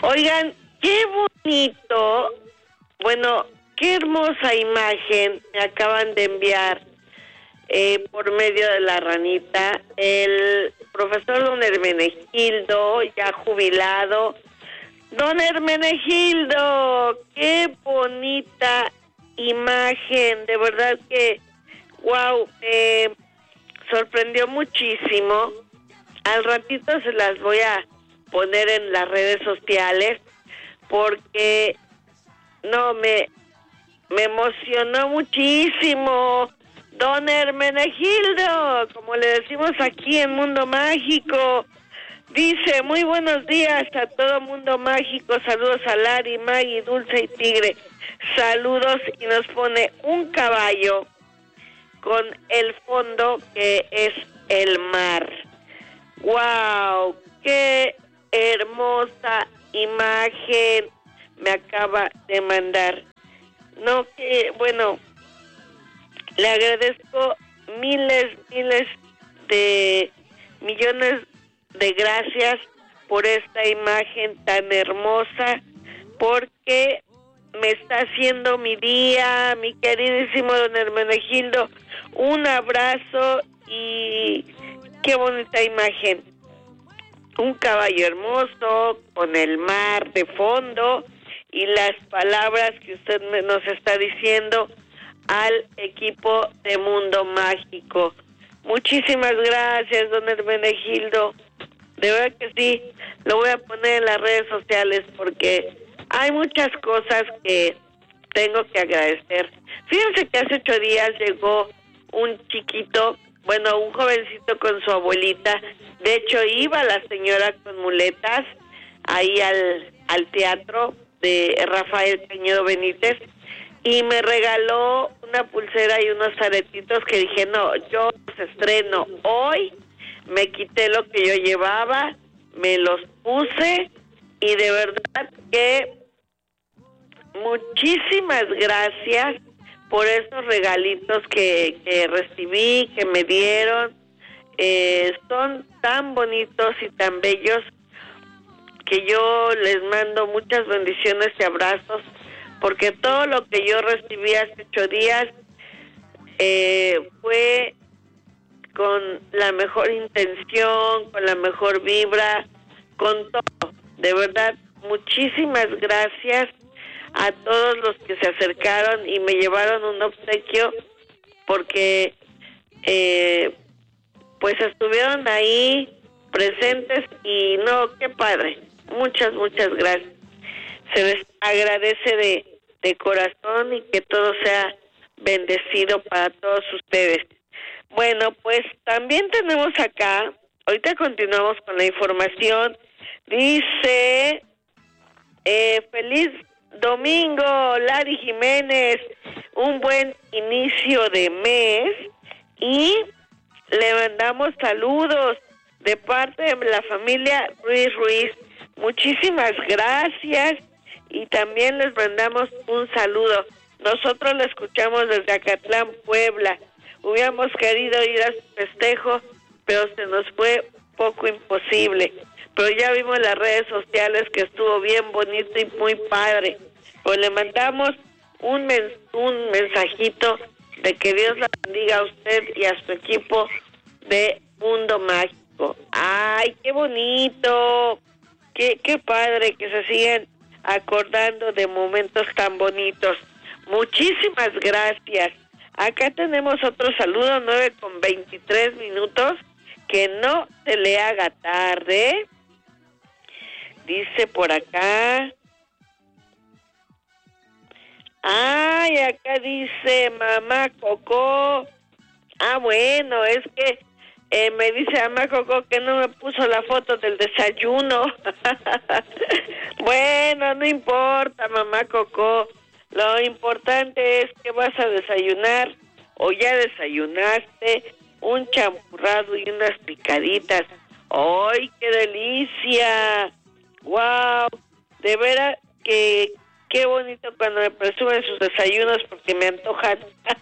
Oigan, qué bonito, bueno, qué hermosa imagen me acaban de enviar por medio de la ranita. El profesor don Hermenegildo, ya jubilado. Don Hermenegildo, qué bonita imagen, de verdad que, wow, sorprendió muchísimo. Al ratito se las voy a poner en las redes sociales porque no me emocionó muchísimo. Don Hermenegildo, como le decimos aquí en Mundo Mágico, dice: muy buenos días a todo Mundo Mágico, saludos a Lari, Maggie, Dulce y Tigre, saludos, y nos pone un caballo con el fondo que es el mar. ¡Wow! ¡Qué hermosa imagen me acaba de mandar! No, que bueno, le agradezco miles de millones de gracias por esta imagen tan hermosa, porque me está haciendo mi día, mi queridísimo don Hermenegildo. Un abrazo y qué bonita imagen. Un caballo hermoso con el mar de fondo y las palabras que usted nos está diciendo al equipo de Mundo Mágico. Muchísimas gracias, don Hermenegildo. De verdad que sí, lo voy a poner en las redes sociales porque hay muchas cosas que tengo que agradecer. Fíjense que hace 8 días llegó un chiquito, bueno, un jovencito con su abuelita. De hecho, iba la señora con muletas ahí al teatro de Rafael Cañedo Benítez y me regaló una pulsera y unos aretitos que dije: no, yo los estreno hoy. Me quité lo que yo llevaba, me los puse y de verdad que muchísimas gracias por esos regalitos que recibí, que me dieron. Son tan bonitos y tan bellos que yo les mando muchas bendiciones y abrazos, porque todo lo que yo recibí hace 8 días fue con la mejor intención, con la mejor vibra, con todo. De verdad, muchísimas gracias a todos los que se acercaron y me llevaron un obsequio, porque pues estuvieron ahí presentes y no, qué padre. Muchas gracias. Se les agradece de corazón y que todo sea bendecido para todos ustedes. Bueno, pues también tenemos acá, ahorita continuamos con la información. Dice: feliz domingo, Lari Jiménez, un buen inicio de mes, y le mandamos saludos de parte de la familia Ruiz. Muchísimas gracias y también les mandamos un saludo. Nosotros la escuchamos desde Acatlán, Puebla. Hubiéramos querido ir a su festejo, pero se nos fue poco imposible. Pero ya vimos en las redes sociales que estuvo bien bonito y muy padre. Pues le mandamos un mensajito de que Dios la bendiga a usted y a su equipo de Mundo Mágico. ¡Ay, qué bonito! Qué padre que se siguen acordando de momentos tan bonitos. Muchísimas gracias. Acá tenemos otro saludo, 9:23, que no se le haga tarde. Dice por acá. Ay, acá dice mamá Coco. Ah, bueno, es que me dice mamá Coco que no me puso la foto del desayuno. Bueno, no importa, mamá Coco. Lo importante es que vas a desayunar o ya desayunaste un champurrado y unas picaditas. ¡Ay, qué delicia! ¡Wow! De veras que qué bonito cuando me presumen sus desayunos porque me antojan.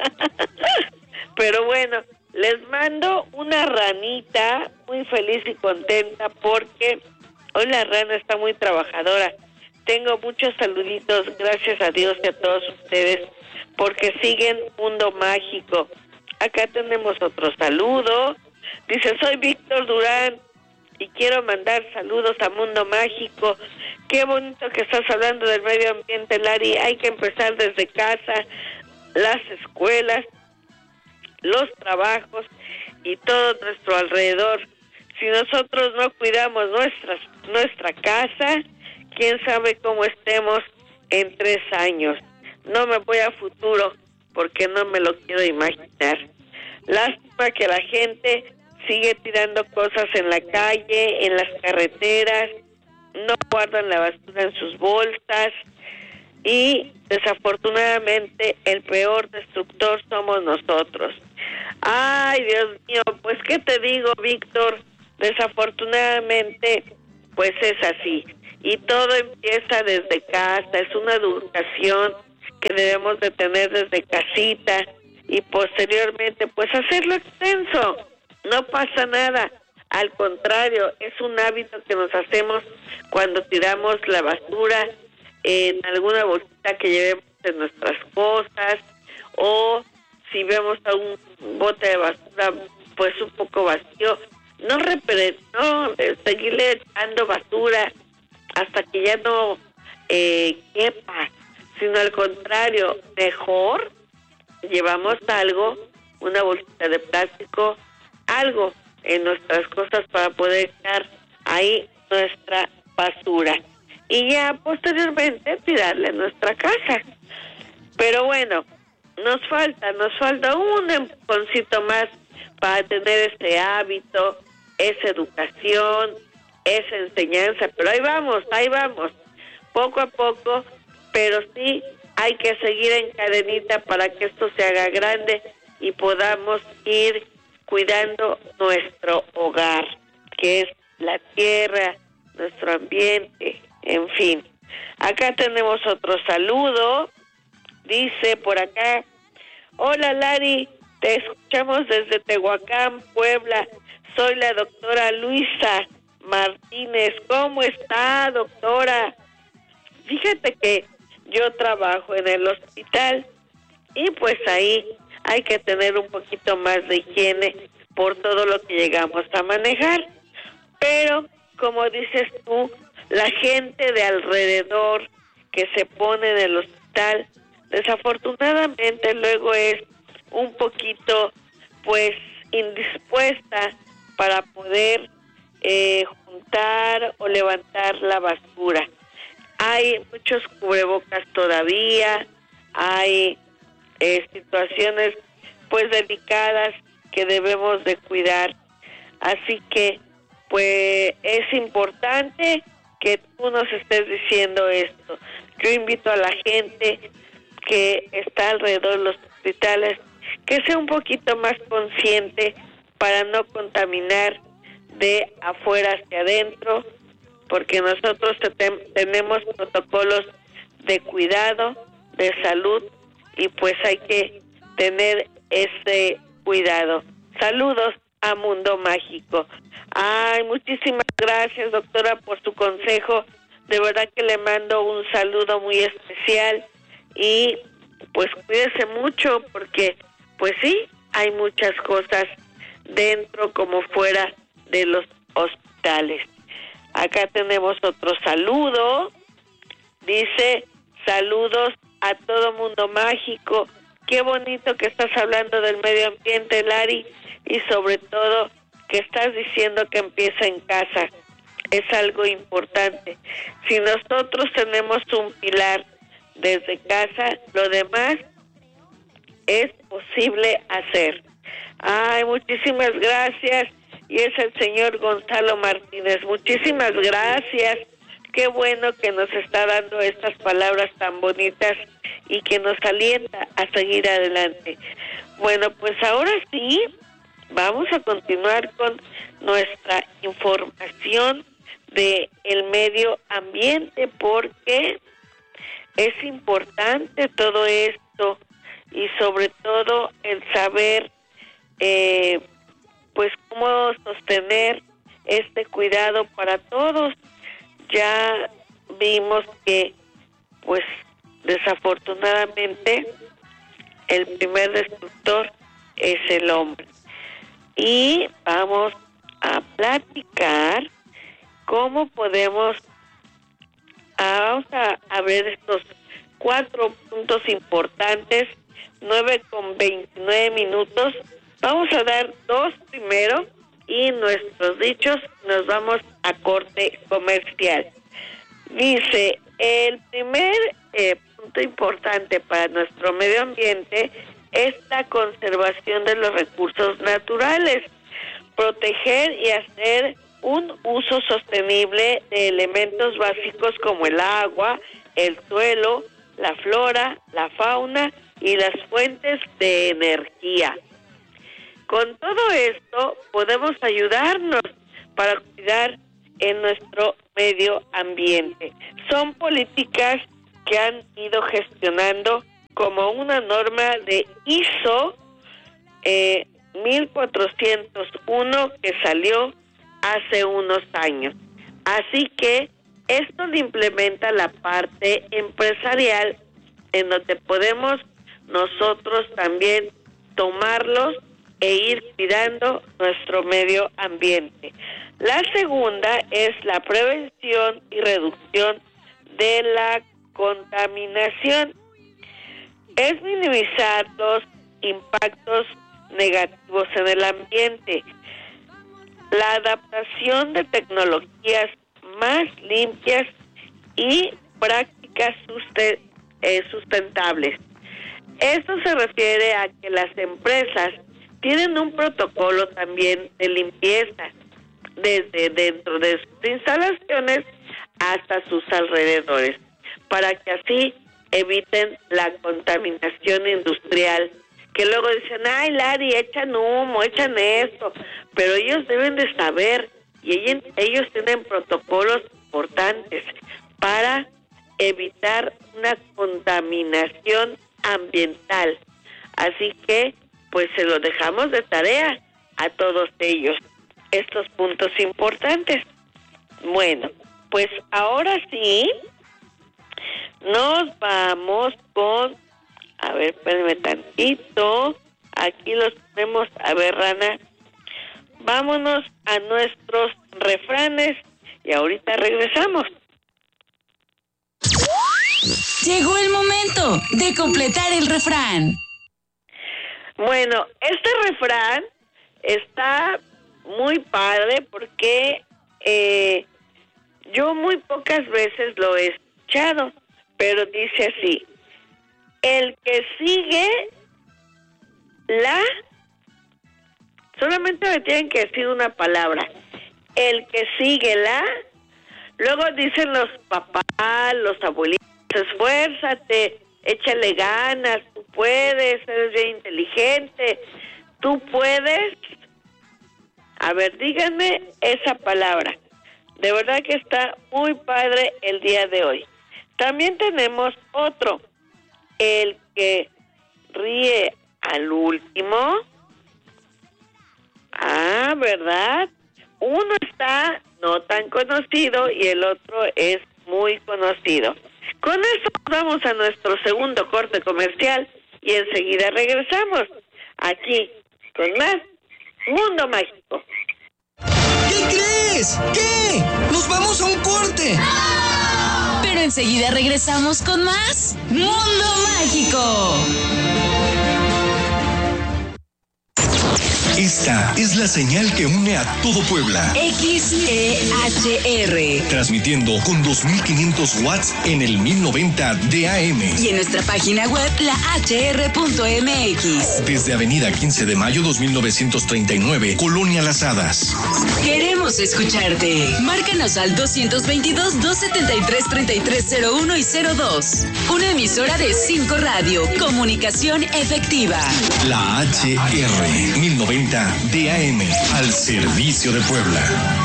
Pero bueno, les mando una ranita muy feliz y contenta porque hoy la rana está muy trabajadora. tengo muchos saluditos, gracias a Dios y a todos ustedes, porque siguen Mundo Mágico. Acá tenemos otro saludo. Dice, soy Víctor Durán y quiero mandar saludos a Mundo Mágico. Qué bonito que estás hablando del medio ambiente, Lari. Hay que empezar desde casa, las escuelas, los trabajos y todo nuestro alrededor. Si nosotros no cuidamos nuestra casa, quién sabe cómo estemos en 3 años. No me voy a futuro porque no me lo quiero imaginar. Lástima que la gente sigue tirando cosas en la calle, en las carreteras, no guardan la basura en sus bolsas y desafortunadamente el peor destructor somos nosotros. Ay, Dios mío, pues qué te digo, Víctor, desafortunadamente pues es así y todo empieza desde casa, es una educación que debemos de tener desde casita y posteriormente pues hacerlo extenso. No pasa nada, al contrario, es un hábito que nos hacemos cuando tiramos la basura en alguna bolsita que llevemos en nuestras cosas, o si vemos a un bote de basura pues un poco vacío, no seguirle echando basura hasta que ya no quepa, sino al contrario, mejor llevamos algo, una bolsita de plástico, algo en nuestras cosas para poder echar ahí nuestra basura y ya posteriormente tirarla en nuestra casa. Pero bueno, nos falta un empujoncito más para tener ese hábito, esa educación, esa enseñanza, pero ahí vamos, poco a poco, pero sí hay que seguir en cadenita para que esto se haga grande y podamos ir cuidando nuestro hogar, que es la tierra, nuestro ambiente, en fin. Acá tenemos otro saludo, dice por acá, hola Lari, te escuchamos desde Tehuacán, Puebla, soy la doctora Luisa Martínez, ¿cómo está, doctora? Fíjate que yo trabajo en el hospital y pues ahí hay que tener un poquito más de higiene por todo lo que llegamos a manejar. Pero, como dices tú, la gente de alrededor que se pone en el hospital, desafortunadamente luego es un poquito, pues, indispuesta para poder juntar o levantar la basura. Hay muchos cubrebocas todavía, hay situaciones pues delicadas que debemos de cuidar, así que pues es importante que tú nos estés diciendo esto. Yo invito a la gente que está alrededor de los hospitales que sea un poquito más consciente para no contaminar de afuera hacia adentro, porque nosotros tenemos protocolos de cuidado, de salud, y pues hay que tener ese cuidado. Saludos a Mundo Mágico. Ay, muchísimas gracias, doctora, por su consejo. De verdad que le mando un saludo muy especial y pues cuídese mucho porque pues sí, hay muchas cosas dentro como fuera de los hospitales. Acá tenemos otro saludo. Dice, saludos a todo Mundo Mágico. Qué bonito que estás hablando del medio ambiente, Lari, y sobre todo que estás diciendo que empieza en casa. Es algo importante. Si nosotros tenemos un pilar desde casa, lo demás es posible hacer. Ay, muchísimas gracias. Y es el señor Gonzalo Martínez. Muchísimas gracias. Qué bueno que nos está dando estas palabras tan bonitas y que nos alienta a seguir adelante. Bueno, pues ahora sí, vamos a continuar con nuestra información de el medio ambiente porque es importante todo esto y sobre todo el saber pues cómo sostener este cuidado para todos. Ya vimos que, pues, desafortunadamente, el primer destructor es el hombre. Y vamos a platicar cómo podemos, vamos a ver estos 4 puntos importantes, 9:29. Vamos a dar 2 primero y nuestros dichos nos vamos a corte comercial. Dice, el primer punto importante para nuestro medio ambiente es la conservación de los recursos naturales, proteger y hacer un uso sostenible de elementos básicos como el agua, el suelo, la flora, la fauna y las fuentes de energía. Con todo esto podemos ayudarnos para cuidar en nuestro medio ambiente. Son políticas que han ido gestionando como una norma de ISO 1401 que salió hace unos años. Así que esto lo implementa la parte empresarial, en donde podemos nosotros también tomarlos e ir cuidando nuestro medio ambiente. La segunda es la prevención y reducción de la contaminación. Es minimizar los impactos negativos en el ambiente. La adaptación de tecnologías más limpias y prácticas sustentables. Esto se refiere a que las empresas tienen un protocolo también de limpieza, desde dentro de sus instalaciones hasta sus alrededores, para que así eviten la contaminación industrial, que luego dicen, ay, Lari, echan humo, echan esto, pero ellos deben de saber, y ellos tienen protocolos importantes para evitar una contaminación ambiental. Así que, pues se lo dejamos de tarea a todos ellos, estos puntos importantes. Bueno, pues ahora sí, nos vamos con, a ver, espérenme tantito, aquí los tenemos, a ver, Rana, vámonos a nuestros refranes y ahorita regresamos. Llegó el momento de completar el refrán. Bueno, este refrán está muy padre porque yo muy pocas veces lo he escuchado, pero dice así: el que sigue solamente me tienen que decir una palabra, el que sigue luego dicen los papás, los abuelitos, esfuérzate, échale ganas, tú puedes, eres bien inteligente, tú puedes. A ver, díganme esa palabra. De verdad que está muy padre el día de hoy. También tenemos otro, el que ríe al último. Ah, ¿verdad? Uno está no tan conocido y el otro es muy conocido. Con esto vamos a nuestro segundo corte comercial y enseguida regresamos aquí con más Mundo Mágico. ¿Qué crees? ¿Qué? ¡Nos vamos a un corte! Pero enseguida regresamos con más Mundo Mágico. Esta es la señal que une a todo Puebla. XEHR. Transmitiendo con 2500 watts en el 1090 de AM. Y en nuestra página web, lahr.mx. Desde Avenida 15 de Mayo 2939, Colonia Las Hadas. Queremos escucharte. Márcanos al 222-273-3301 y 02. Una emisora de 5 Radio. Comunicación efectiva. La HR 1090 DAM, al servicio de Puebla.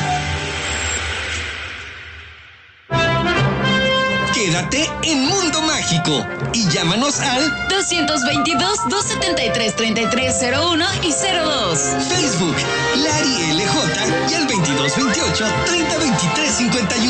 Quédate en Mundo Mágico y llámanos al 222-273-3301 y 02. Facebook, Lari LJ y al 2228-302351.